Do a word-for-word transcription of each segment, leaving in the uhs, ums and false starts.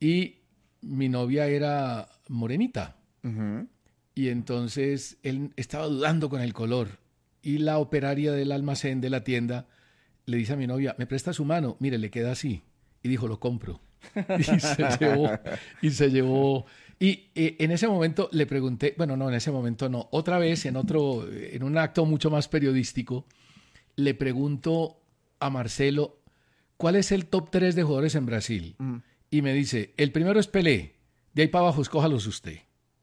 y mi novia era morenita. Uh-huh. Y entonces él estaba dudando con el color. Y la operaria del almacén de la tienda le dice a mi novia, ¿me presta su mano? Mire, le queda así. Y dijo, lo compro. Y se llevó, y se llevó. Y eh, en ese momento le pregunté, bueno, no, en ese momento no, otra vez en otro, en un acto mucho más periodístico, le pregunto a Marcelo, ¿cuál es el top tres de jugadores en Brasil? Uh-huh. Y me dice, el primero es Pelé, de ahí para abajo escójalos usted.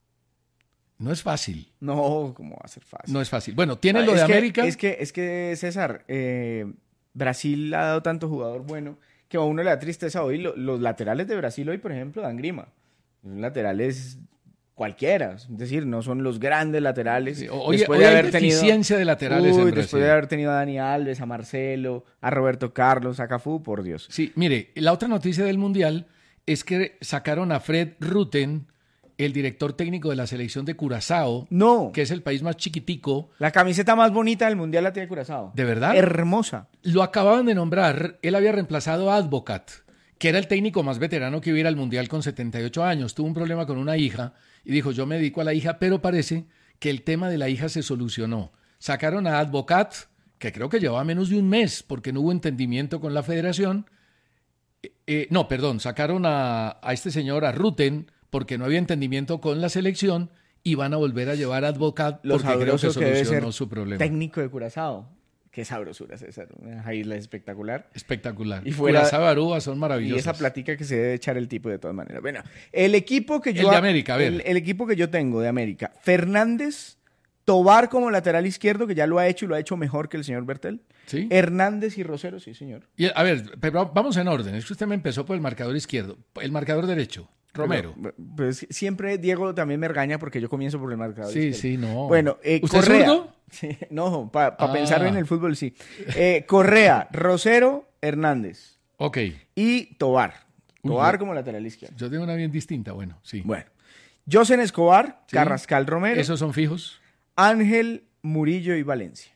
No es fácil. No, ¿cómo va a ser fácil? No es fácil. Bueno, ¿tiene ah, lo de que, América? Es que, es que César, eh, Brasil ha dado tanto jugador bueno que a uno le da tristeza hoy. Los, los laterales de Brasil hoy, por ejemplo, dan grima. Los laterales cualquiera, es decir, no son los grandes laterales. Sí, hoy después hoy de hay haber deficiencia tenido, de laterales uy, en después Brasil. de haber tenido a Dani Alves, a Marcelo, a Roberto Carlos, a Cafú, por Dios. Sí, mire, la otra noticia del Mundial es que sacaron a Fred Rutten, el director técnico de la selección de Curazao, no. que es el país más chiquitico. La camiseta más bonita del Mundial la tiene Curazao. ¿De verdad? Hermosa. Lo acababan de nombrar, él había reemplazado a Advocat, que era el técnico más veterano que hubiera al Mundial con setenta y ocho años. Tuvo un problema con una hija y dijo, yo me dedico a la hija, pero parece que el tema de la hija se solucionó. Sacaron a Advocat, que creo que llevaba menos de un mes porque no hubo entendimiento con la federación. Eh, eh, no, perdón, sacaron a, a este señor, a Rutten, porque no había entendimiento con la selección y van a volver a llevar a Advocat Los porque creo que que debe solucionó ser su problema. Técnico de Curazao. Qué sabrosura, César. Una isla espectacular. Espectacular. Y fuera, Curazao, Aruba son maravillosos. Y esa platica que se debe echar el tipo de todas maneras. Bueno, el equipo que yo... El de América, a ver. El, el equipo que yo tengo de América. Fernández, Tobar como lateral izquierdo, que ya lo ha hecho y lo ha hecho mejor que el señor Bertel. ¿Sí? Hernández y Rosero, sí, señor. Y, a ver, pero vamos en orden. Es que usted me empezó por el marcador izquierdo. El marcador derecho, Romero. Pero, pues siempre Diego también me regaña porque yo comienzo por el marcador Sí, izquierdo. sí, no. Bueno, eh, ¿Usted Correa. es zurdo? Sí, no, para pa ah. pensar en el fútbol, sí. Eh, Correa, Rosero, Hernández. Ok. Y Tobar. Uy, Tobar yo, como lateral izquierdo. Yo tengo una bien distinta, bueno, sí. Bueno. Josen Escobar, sí. Carrascal Romero. ¿Esos son fijos? Ángel, Murillo y Valencia.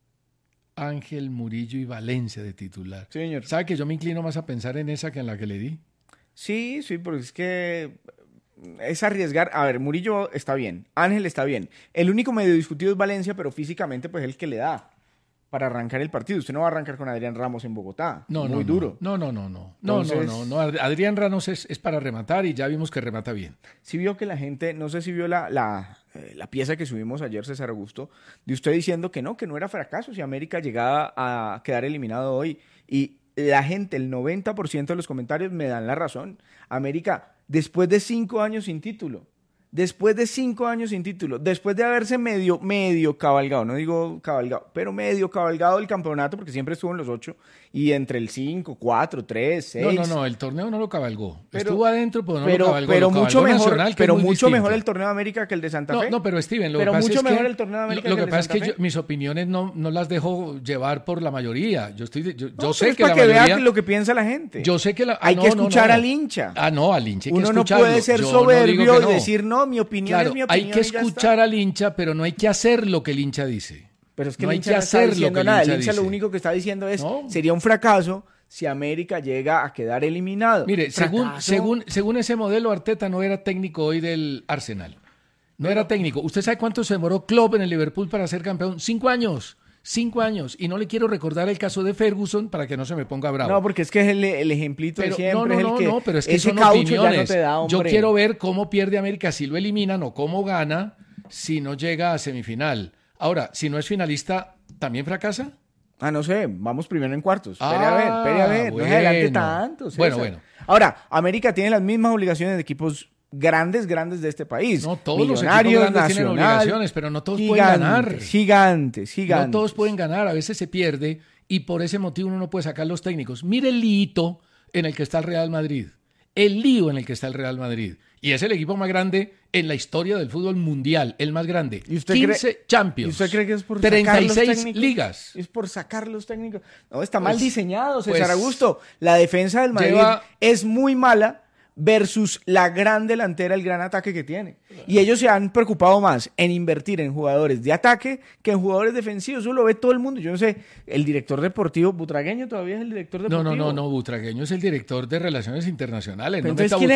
Ángel, Murillo y Valencia de titular. Sí, señor. ¿Sabe que yo me inclino más a pensar en esa que en la que le di? Sí, sí, porque es que es arriesgar. A ver, Murillo está bien, Ángel está bien. El único medio discutido es Valencia, pero físicamente pues es el que le da para arrancar el partido. Usted no va a arrancar con Adrián Ramos en Bogotá. No, muy no, duro. No, no, no, no. Entonces, no, no, no, no. Adrián Ramos es, es para rematar y ya vimos que remata bien. Sí vio que la gente, no sé si vio la, la, eh, la pieza que subimos ayer, César Augusto, de usted diciendo que no, que no era fracaso si América llegaba a quedar eliminado hoy. Y la gente, el noventa por ciento de los comentarios me dan la razón. América, después de cinco años sin título, después de cinco años sin título, después de haberse medio, medio cabalgado, no digo cabalgado, pero medio cabalgado el campeonato, porque siempre estuvo en los ocho, y entre el cinco, cuatro, tres, seis. No, no, no, el torneo no lo cabalgó. Pero, estuvo adentro, pero no pero, lo cabalgó. Pero lo mucho cabalgó mejor, Nacional, pero es mucho distinto. mejor el torneo de América que el de Santa Fe. No, no, pero Steven, lo pero que pasa mucho es mejor que, el torneo de América lo, que lo el que de pasa Santa es que Fe. yo, mis opiniones no, no las dejo llevar por la mayoría. Yo estoy, de, yo, yo No, sé es que para la que mayoría. vea lo que piensa la gente. Yo sé que la, ah, hay no, que escuchar no, no. al hincha. Ah, no, al hincha hay que Uno no escucharlo. puede ser Yo no soberbio digo que no. y decir no, mi opinión Claro, es mi opinión. hay que y ya escuchar está. al hincha, pero no hay que hacer lo que el hincha dice. Pero es que no el hay hincha que no está hacer lo diciendo que el nada. hincha El hincha dice. lo único que está diciendo es No. sería un fracaso si América llega a quedar eliminado. Mire, según, ¿Fracaso? según, según ese modelo, Arteta no era técnico hoy del Arsenal. No era técnico. ¿Usted sabe cuánto se demoró Klopp en el Liverpool para ser campeón? Cinco años. Cinco años. Y no le quiero recordar el caso de Ferguson para que no se me ponga bravo. No, porque es que es el, el ejemplito pero, de siempre. no, no, es el no, que, no, pero es que ese son caucho opiniones. ya no te da, Yo hombre. quiero ver cómo pierde América si lo eliminan o cómo gana si no llega a semifinal. Ahora, si no es finalista, ¿también fracasa? Ah, no sé, vamos primero en cuartos. Espere Ah, a ver, espere a ver, bueno. no se adelante tanto. César. Bueno, bueno. Ahora, América tiene las mismas obligaciones de equipos grandes, grandes de este país. No, todos los equipos Millonarios, grandes tienen Nacional, obligaciones, pero no todos gigantes, pueden ganar. Gigantes, gigantes. No todos pueden ganar, a veces se pierde y por ese motivo uno no puede sacar los técnicos. Mire el lío en el que está el Real Madrid. El lío en el que está el Real Madrid. Y es el equipo más grande en la historia del fútbol mundial, el más grande. ¿Y usted quince cree, Champions. ¿Y usted cree que es por treinta y sacar los seis técnicos? ligas. Es por sacar los técnicos. No, está mal Pues, diseñado, César pues, Augusto. La defensa del Madrid lleva- es muy mala versus la gran delantera, el gran ataque que tiene. Y ellos se han preocupado más en invertir en jugadores de ataque que en jugadores defensivos. Eso lo ve todo el mundo. Yo no sé, el director deportivo, Butragueño todavía es el director No, deportivo. no, no, no, Butragueño es el director de Relaciones Internacionales. Pero No entonces, meta ¿quién